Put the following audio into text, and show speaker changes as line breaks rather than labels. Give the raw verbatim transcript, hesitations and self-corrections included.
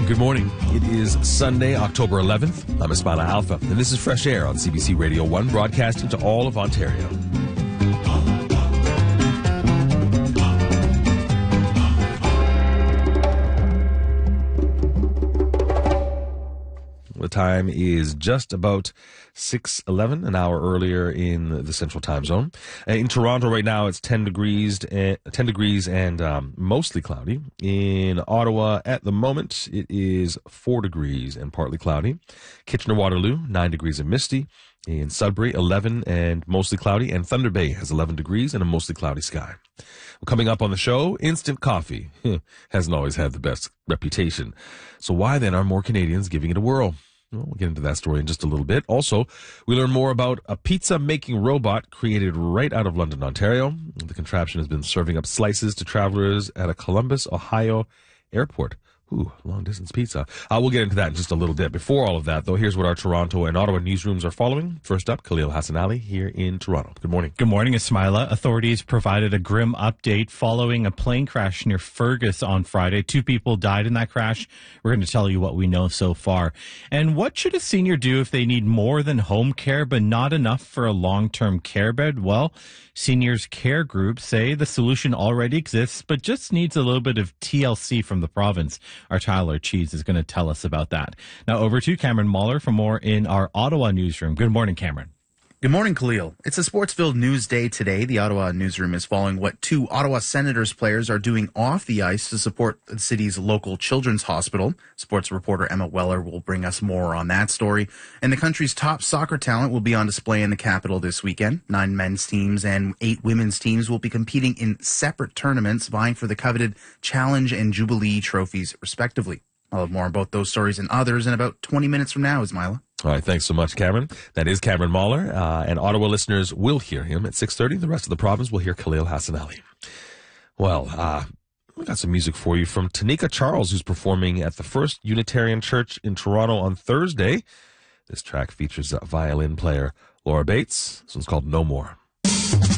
Good morning. It is Sunday, October eleventh. I'm Ismaila Alpha, and this is Fresh Air on C B C Radio one, broadcasting to all of Ontario. The time is just about six eleven, an hour earlier in the Central Time Zone. In Toronto right now, it's ten degrees, uh, ten degrees and um, mostly cloudy. In Ottawa, at the moment, it is four degrees and partly cloudy. Kitchener-Waterloo, nine degrees and misty. In Sudbury, eleven and mostly cloudy. And Thunder Bay has eleven degrees and a mostly cloudy sky. Well, coming up on the show, instant coffee hasn't always had the best reputation. So why then are more Canadians giving it a whirl? Well, we'll get into that story in just a little bit. Also, we learn more about a pizza-making robot created right out of London, Ontario. The contraption has been serving up slices to travelers at a Columbus, Ohio airport. Ooh, long-distance pizza. Uh, we'll get into that in just a little bit. Before all of that, though, here's what our Toronto and Ottawa newsrooms are following. First up, Khalil Hassan-Ali here in Toronto. Good morning.
Good morning, Ismaila. Authorities provided a grim update following a plane crash near Fergus on Friday. Two people died in that crash. We're going to tell you what we know so far. And what should a senior do if they need more than home care but not enough for a long-term care bed? Well, seniors care groups say the solution already exists but just needs a little bit of T L C from the province. Our Tyler Cheese is going to tell us about that. Now over to Cameron Mahler for more in our Ottawa newsroom. Good morning, Cameron.
Good morning, Khalil. It's a sports-filled news day today. The Ottawa newsroom is following what two Ottawa Senators players are doing off the ice to support the city's local children's hospital. Sports reporter Emma Weller will bring us more on that story. And the country's top soccer talent will be on display in the capital this weekend. Nine men's teams and eight women's teams will be competing in separate tournaments, vying for the coveted Challenge and Jubilee trophies, respectively. I'll have more on both those stories and others in about twenty minutes from now, Ismaila.
All right, thanks so much, Cameron. That is Cameron Mahler, uh, and Ottawa listeners will hear him at six thirty. The rest of the province will hear Khalil Hassan-Ali. Well, uh, we got some music for you from Tanika Charles, who's performing at the First Unitarian Church in Toronto on Thursday. This track features uh, violin player Laura Bates. This one's called No More.